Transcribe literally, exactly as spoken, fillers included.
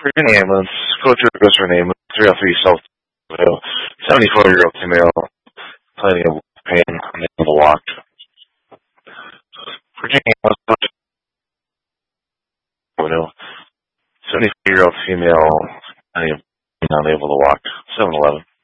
Virginia ambulance, go to the Ghost Renee, three oh three South, seventy-four-year-old female, complaining of pain, unable to walk. Virginia ambulance, seventy-four-year-old female, unable to walk, seven eleven.